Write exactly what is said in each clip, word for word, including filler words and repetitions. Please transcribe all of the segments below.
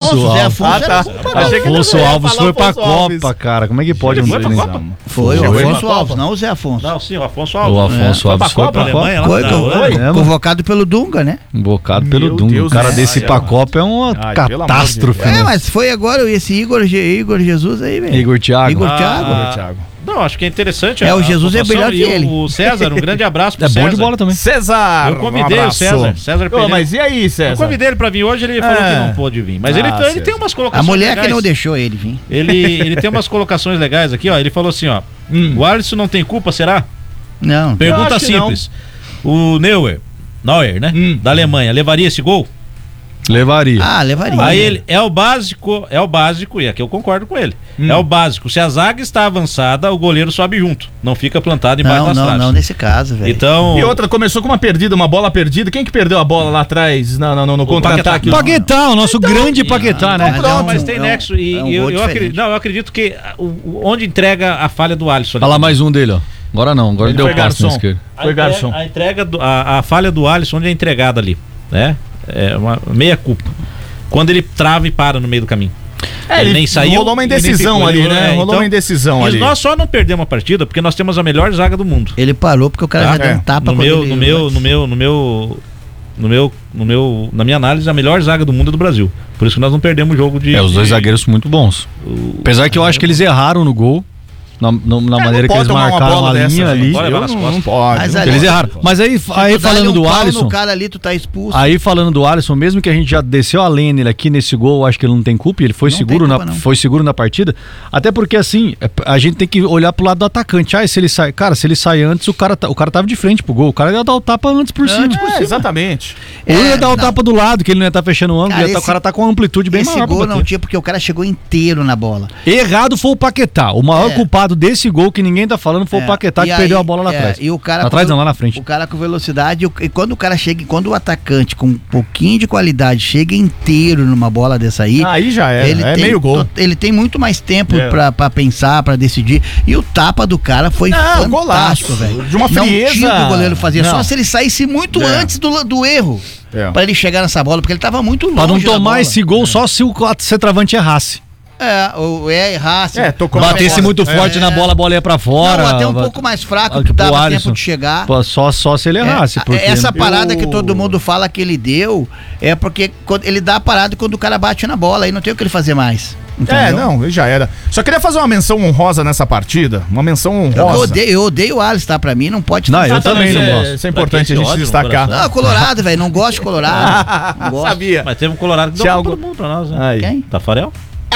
Afonso, Zé Afonso. Ah, tá. Afonso Alves foi pra Copa, cara. Como é que pode? Foi pra Copa? Foi, o Afonso Alves, não o Zé Afonso. Não, sim, o Afonso Alves. O Afonso é. Alves foi pra Copa. Alemanha, Foi, foi, foi. Convocado pelo Dunga, né? Convocado pelo Meu Dunga. Deus O cara do desse céu. pra Copa é uma Ai, catástrofe. É, né? mas foi agora esse Igor, Igor Jesus aí, velho. Igor Thiago. Igor Ah, Thiago. Thiago. Não, acho que é interessante. É, a- o a Jesus é pontuação. melhor que E ele. O César, um grande abraço pro É bom César. de bola também. César, Eu convidei um o abraço. César, César Ô, Pereira. mas e aí, César? Eu convidei ele pra vir hoje, ele falou É. que não pôde vir. Mas Ah, ele, ele César. tem umas A colocações mulher legais. que não deixou ele vir. Ele, ele tem umas colocações legais aqui, ó. Ele falou assim, ó. Hum. O Alisson não tem culpa, será? Não. Pergunta acho que simples. O Neuer, Neuer, né? Hum. Da Alemanha, levaria esse gol? Levaria. Ah, levaria. Aí ele, é o básico, é o básico, e aqui eu concordo com ele. Hum. É o básico. Se a zaga está avançada, o goleiro sobe junto. Não fica plantado embaixo Não, das não, traves. não nesse caso, velho. Então. E outra, começou com uma perdida, uma bola perdida. Quem que perdeu a bola lá atrás no, no, no, no contra-ataque? Paquetá, o nosso grande Paquetá, né? Mas Não, é um- mas tem é um- nexo. E é um eu, gol eu diferente. acredito, não, eu acredito que ah, o- o- onde entrega a falha do Alisson. Olha lá mais um dele, ó. Agora não, agora Ele deu foi passe na garçom. esquerda. A Foi entrega- garçom. A entrega, do, a, a falha do Alisson, onde é entregada ali, né? É uma meia culpa. Quando ele trava e para no meio do caminho. É, ele nem saiu. rolou uma ele nem indecisão ficou, ali, ele- né? é, Rolou então, uma indecisão e ali. nós só não perdemos a partida porque nós temos a melhor zaga do mundo. Ele parou porque o cara Tá? já deu É. um tapa No quando meu, ele- no meu, no meu, no meu, no meu, no meu, na minha análise, a melhor zaga do mundo é do Brasil. Por isso que nós não perdemos o jogo de. É, os dois de- zagueiros muito bons. o- Apesar que eu acho que eles erraram no gol. Na, na- na É, maneira não que eles pode tomar uma marcaram bola a dessa, linha gente. ali. Pode levar Eu nas não, costas. não pode. Mas não ali- Eles pode. erraram. Mas aí, Se aí tu dá-lhe falando um do pau Alisson. no cara ali, tu tá expulso. Aí falando do Alisson, mesmo que a gente já desceu a lenha nele aqui nesse gol, eu acho que ele não tem culpa, ele foi Não seguro tem na culpa, não. foi seguro na partida. Até porque assim, é, a gente tem que olhar pro lado do atacante. Ah, se ele sai, cara, se ele sai antes, o cara tá- o cara tava de frente pro gol, o cara ia dar o tapa antes por cima. É, exatamente. Ou ia É, dar o não. tapa do lado, que ele não ia estar fechando o ângulo, Cara, ia tá- esse- o cara tá com uma amplitude bem Esse maior pra gol não bater. tinha porque o cara chegou inteiro na bola. Errado foi o Paquetá. O maior É. culpado desse gol que ninguém tá falando foi É, o Paquetá e que aí- perdeu a bola lá é, atrás. E o cara Atrás com- não, lá na frente. O cara com velocidade, e o- e quando o cara chega, quando o atacante com um pouquinho de qualidade chega inteiro numa bola dessa aí, Aí já era, ele é tem, meio gol. to- ele tem muito mais tempo É. pra, pra pensar, pra decidir. E o tapa do cara foi Não, fantástico, golaço. velho. De uma frieza. Não tinha o que o goleiro fazer, Não. só se ele saísse muito É. antes do, do erro. É. Pra ele chegar nessa bola, porque ele tava muito longe Pra não da tomar bola. esse gol só se o centroavante errasse. É, ou é errasse. É, tocou Batesse bola. muito forte É. na bola, a bola ia pra fora. Não, até um vai- pouco mais fraco, Ah, que pro dava Alisson. tempo de chegar. Pô, Só, só se ele errasse. É, porque essa parada Eu- que todo mundo fala que ele deu é porque quando ele dá a parada quando o cara bate na bola, aí não tem o que ele fazer mais. É, entendeu? não, ele já era. Só queria fazer uma menção honrosa nessa partida. Uma menção Eu honrosa. odeio, eu odeio o Alisson, tá? Pra mim não pode. Não, eu Ah, também isso não é- gosto. Isso é importante Esse a gente ódio no destacar. coração. Não, Colorado, velho, não gosto de Colorado. Não gosto. Sabia. Mas teve um Colorado que deu Thiago- todo mundo pra nós, né? Aí. Quem? Tafarel?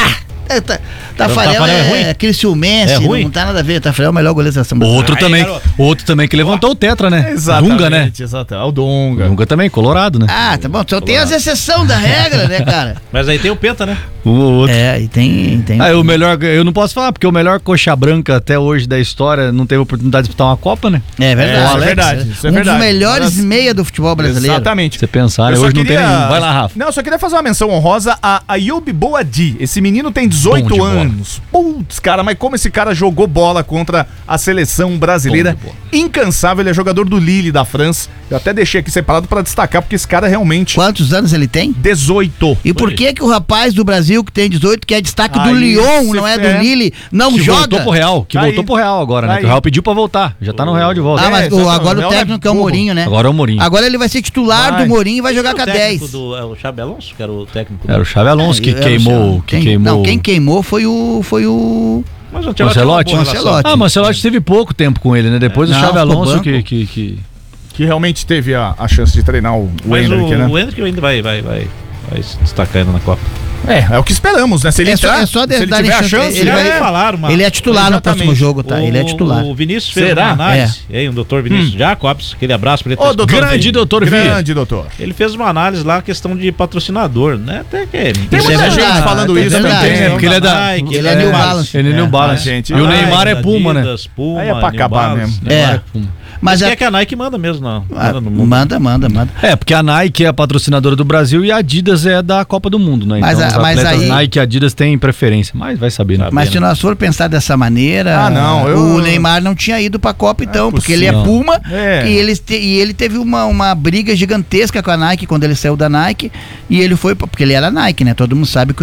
É, tá- Tafarel Tafarel é é, ruim? é aquele ciumense, É ruim? não tá nada a ver. Tafarel é o melhor goleiro da seleção O outro Aí, também, garoto. o outro também que levantou o tetra, né? Exatamente. Dunga, né? Exato. É o Dunga. Dunga também, colorado, né? Ah, tá bom. Só tem as exceções da regra, né, cara? Mas aí tem o Penta, né? O outro. É, e tem. tem Ah, o melhor, eu não posso falar, porque o melhor coxa branca até hoje da história não teve oportunidade de disputar uma Copa, né? É verdade. É, Alex, é verdade, isso é um verdade. dos melhores Mas- meia do futebol brasileiro. Exatamente. Você pensar, né? Eu só Hoje não tem queria- nenhum. Vai lá, Rafa. Não, eu só queria fazer uma menção honrosa a Ayub Boadi. Esse menino tem Bom de dezoito bola. anos. Putz, cara, mas como esse cara jogou bola contra a seleção brasileira. Bom de bola. Incansável, ele é jogador do Lille da França. Eu até deixei aqui separado pra destacar, porque esse cara realmente... Quantos anos ele tem? dezoito. E por que que o rapaz do Brasil que tem dezoito, que é destaque do Aí, Lyon, cê não é do é. Lille, não Que joga? voltou pro Real, que Aí. voltou pro Real agora, né? Aí. Que o Real pediu pra voltar. Já tá no Real de volta. Ah, É, mas o- exatamente. agora Não o é técnico é o bobo. Mourinho, né? Agora é o Mourinho. Agora ele vai ser titular Vai. do Mourinho e vai jogar O com a técnico dez. Do, é o Xabi Alonso, que era o técnico. Era o Xabi Alonso que Era o queimou, Xabi. que Quem- queimou. Não, quem queimou foi o foi o Mas o Ancelotti? tinha uma boa relação. Ancelotti. Ah, mas o Ancelotti teve pouco tempo com ele, né? Depois Não, o Xabi ficou Alonso banco. que, que, que... Que realmente teve a, a chance de treinar o, o Mas o, Hendrick, né? o Hendrick ainda vai, vai, vai, vai se destacar ainda na Copa. É, é o que esperamos, né? Se ele É só- entrar, é só se ele darem tiver a chance, chance, ele já vai- é. falaram, mano. Ele é titular no Exatamente. próximo jogo, tá? Ele é titular. O Vinícius fez Será? uma análise, hein, o doutor Vinícius Jacobs, aquele abraço pra ele. Ô, tá doutor escutando Grande aí. doutor Via. Grande, doutor. Ele fez uma análise lá, questão de patrocinador, né? Até que Tem Isso muita é gente verdade, falando é isso verdade. também, né? Porque ele é da- Nike, ele é New Balance. Ele é New É, Balance. gente, E o Nike, Neymar é Puma, né? Adidas, Puma, Aí é pra New acabar Balance, mesmo. Neymar É. Puma. Mas Mas é, é que a Nike manda mesmo, não. ah, Manda no mundo. manda, manda, manda. É, porque a Nike é a patrocinadora do Brasil e a Adidas é da Copa do Mundo, né? Mas Então a- os mas atletas aí- Nike e Adidas têm preferência, mas vai saber, né? Tá Mas bem, se nós for pensar dessa maneira, Ah, não, eu- o Neymar não tinha ido pra Copa então, porque ele é possível. Puma É. e, ele te- e ele teve uma, uma briga gigantesca com a Nike quando ele saiu da Nike e ele foi, pra- porque ele era Nike, né? Todo mundo sabe que